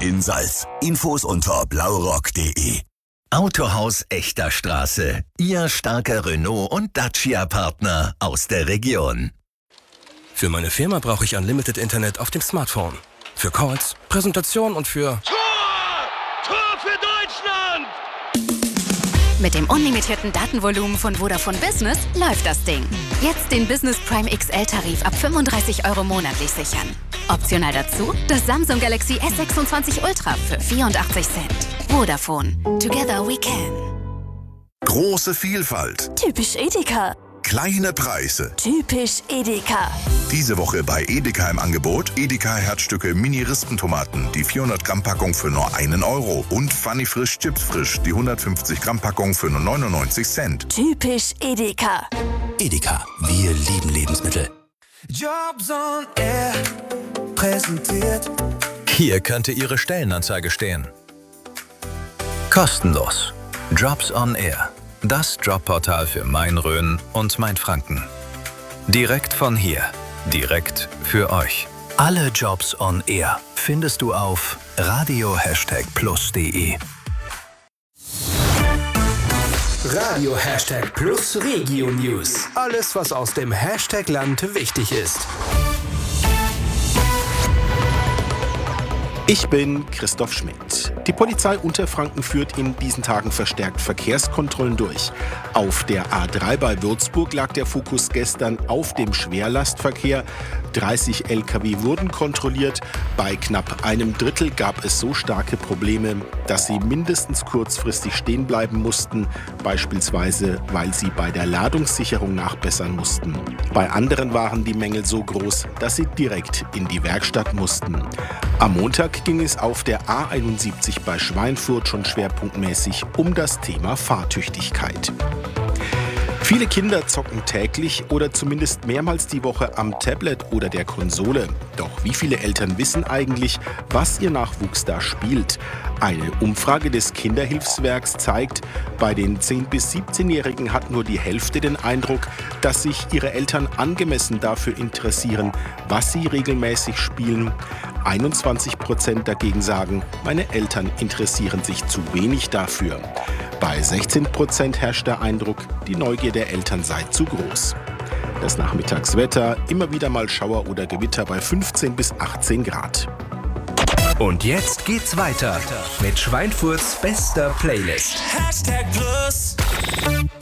in Salz. Infos unter blaurock.de. Autohaus Echter Straße. Ihr starker Renault- und Dacia-Partner aus der Region. Für meine Firma brauche ich Unlimited Internet auf dem Smartphone. Für Calls, Präsentation und für... Tor für Deutschland! Mit dem unlimitierten Datenvolumen von Vodafone Business läuft das Ding. Jetzt den Business Prime XL-Tarif ab 35 € monatlich sichern. Optional dazu das Samsung Galaxy S26 Ultra für 84 Cent. Vodafone. Together we can. Große Vielfalt. Typisch Edeka. Kleine Preise. Typisch Edeka. Diese Woche bei Edeka im Angebot Edeka Herzstücke Mini-Rispentomaten, die 400 Gramm Packung für nur 1 Euro und Funny Frisch Chips Frisch, die 150 Gramm Packung für nur 99 Cent. Typisch Edeka. Edeka, wir lieben Lebensmittel. Jobs on Air präsentiert. Hier könnte Ihre Stellenanzeige stehen. Kostenlos. Jobs on Air. Das Jobportal für Main-Rhön und Mainfranken. Direkt von hier. Direkt für euch. Alle Jobs on Air findest du auf radio+de. Radio #Plus Regio News. Alles, was aus dem Hashtag-Land wichtig ist. Ich bin Christoph Schmidt. Die Polizei Unterfranken führt in diesen Tagen verstärkt Verkehrskontrollen durch. Auf der A3 bei Würzburg lag der Fokus gestern auf dem Schwerlastverkehr. 30 Lkw wurden kontrolliert. Bei knapp einem Drittel gab es so starke Probleme, dass sie mindestens kurzfristig stehen bleiben mussten, beispielsweise weil sie bei der Ladungssicherung nachbessern mussten. Bei anderen waren die Mängel so groß, dass sie direkt in die Werkstatt mussten. Am Montag ging es auf der A71 bei Schweinfurt schon schwerpunktmäßig um das Thema Fahrtüchtigkeit. Viele Kinder zocken täglich oder zumindest mehrmals die Woche am Tablet oder der Konsole. Doch wie viele Eltern wissen eigentlich, was ihr Nachwuchs da spielt? Eine Umfrage des Kinderhilfswerks zeigt, bei den 10- bis 17-Jährigen hat nur die Hälfte den Eindruck, dass sich ihre Eltern angemessen dafür interessieren, was sie regelmäßig spielen. 21% dagegen sagen, meine Eltern interessieren sich zu wenig dafür. Bei 16% herrscht der Eindruck, die Neugier der Eltern sei zu groß. Das Nachmittagswetter, immer wieder mal Schauer oder Gewitter bei 15 bis 18 Grad. Und jetzt geht's weiter mit Schweinfurts bester Playlist. #Plus